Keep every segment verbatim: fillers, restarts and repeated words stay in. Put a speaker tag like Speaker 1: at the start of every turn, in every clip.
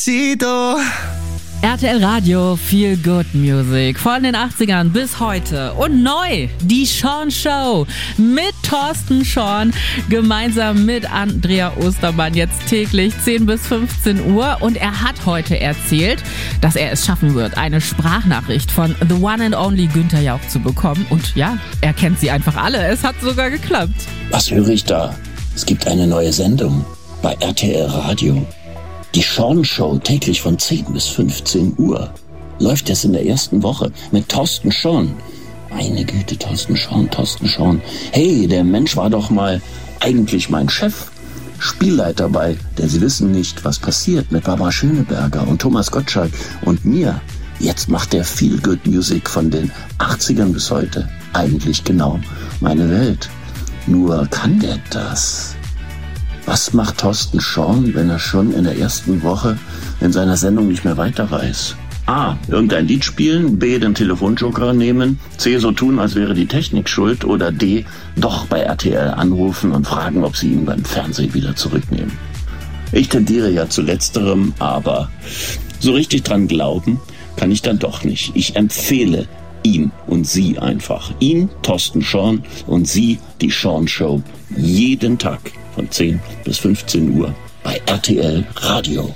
Speaker 1: Despacito.
Speaker 2: R T L Radio, Feel Good Music. Von den achtzigern bis heute. Und neu, die Sean Show. Mit Thorsten Sean. Gemeinsam mit Andrea Ostermann. Jetzt täglich zehn bis fünfzehn Uhr. Und er hat heute erzählt, dass er es schaffen wird, eine Sprachnachricht von The One and Only Günther Jauch zu bekommen. Und ja, er kennt sie einfach alle. Es hat sogar geklappt.
Speaker 3: Was höre ich da? Es gibt eine neue Sendung bei R T L Radio. Die Sean Show täglich von zehn bis fünfzehn Uhr. Läuft jetzt in der ersten Woche mit Thorsten Sean. Meine Güte, Thorsten Sean, Thorsten Sean. Hey, der Mensch war doch mal eigentlich mein Chef. Spielleiter bei Der Sie wissen nicht, was passiert mit Barbara Schöneberger und Thomas Gottschalk und mir. Jetzt macht der Feel Good Music von den achtzigern bis heute eigentlich genau meine Welt. Nur kann der das? Was macht Thorsten Sean, wenn er schon in der ersten Woche in seiner Sendung nicht mehr weiter weiß? A. Irgendein Lied spielen, B. den Telefonjoker nehmen, C. so tun, als wäre die Technik schuld oder D. doch bei R T L anrufen und fragen, ob sie ihn beim Fernsehen wieder zurücknehmen. Ich tendiere ja zu letzterem, aber so richtig dran glauben kann ich dann doch nicht. Ich empfehle ihn und sie einfach. Ihn, Thorsten Sean, und sie, die Sean Show, jeden Tag von zehn bis fünfzehn Uhr bei R T L Radio.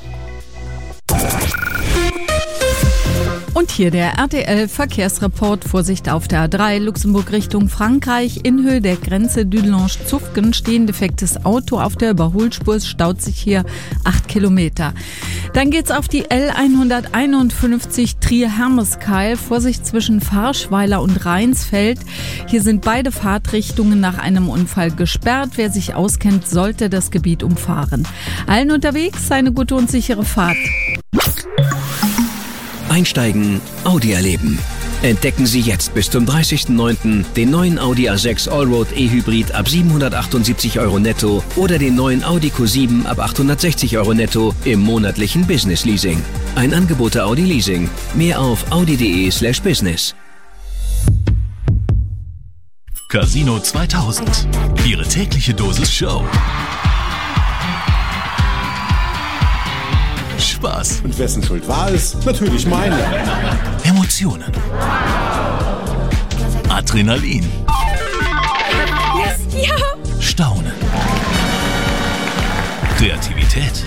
Speaker 4: Und hier der R T L-Verkehrsreport. Vorsicht auf der A drei, Luxemburg Richtung Frankreich. In Höhe der Grenze Dudelange-Zufgen stehen defektes Auto auf der Überholspur. Es staut sich hier acht Kilometer. Dann geht's auf die L hunderteinundfünfzig Trier-Hermeskeil. Vorsicht zwischen Farschweiler und Rheinsfeld. Hier sind beide Fahrtrichtungen nach einem Unfall gesperrt. Wer sich auskennt, sollte das Gebiet umfahren. Allen unterwegs eine gute und sichere Fahrt.
Speaker 5: Einsteigen, Audi erleben. Entdecken Sie jetzt bis zum dreißigsten neunten den neuen Audi A sechs Allroad E-Hybrid ab siebenhundertachtundsiebzig Euro netto oder den neuen Audi Q sieben ab achthundertsechzig Euro netto im monatlichen Business Leasing. Ein Angebot der Audi Leasing. Mehr auf audi.de slash business.
Speaker 6: Casino zweitausend. Ihre tägliche Dosis Show. Spaß.
Speaker 7: Und wessen Schuld war es? Natürlich meine.
Speaker 6: Emotionen. Adrenalin.
Speaker 4: Ja.
Speaker 6: Staunen. Kreativität.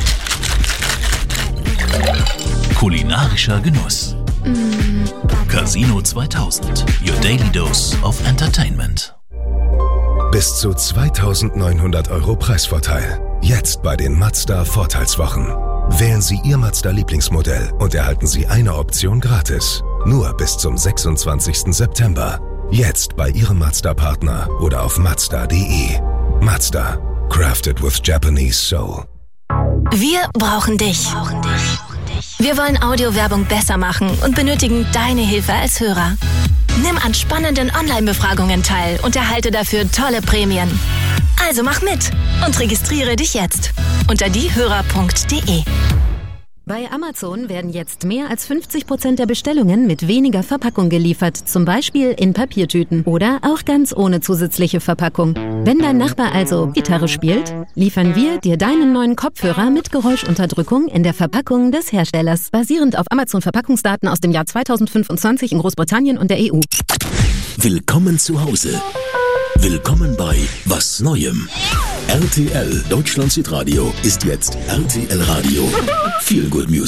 Speaker 6: Kulinarischer Genuss. Mm. Casino zweitausend. Your daily dose of entertainment.
Speaker 8: Bis zu zweitausendneunhundert Euro Preisvorteil. Jetzt bei den Mazda Vorteilswochen. Wählen Sie Ihr Mazda-Lieblingsmodell und erhalten Sie eine Option gratis. Nur bis zum sechsundzwanzigsten September. Jetzt bei Ihrem Mazda-Partner oder auf mazda punkt de. Mazda. Crafted with Japanese Soul.
Speaker 9: Wir brauchen dich. Wir wollen Audiowerbung besser machen und benötigen deine Hilfe als Hörer. Nimm an spannenden Online-Befragungen teil und erhalte dafür tolle Prämien. Also mach mit und registriere dich jetzt unter diehörer punkt de.
Speaker 10: Bei Amazon werden jetzt mehr als fünfzig Prozent der Bestellungen mit weniger Verpackung geliefert, zum Beispiel in Papiertüten oder auch ganz ohne zusätzliche Verpackung. Wenn dein Nachbar also Gitarre spielt, liefern wir dir deinen neuen Kopfhörer mit Geräuschunterdrückung in der Verpackung des Herstellers, basierend auf Amazon-Verpackungsdaten aus dem Jahr zweitausendfünfundzwanzig in Großbritannien und der E U.
Speaker 6: Willkommen zu Hause. Willkommen bei Was Neuem. R T L Deutschland Hitradio ist jetzt R T L Radio. Feel Good Music.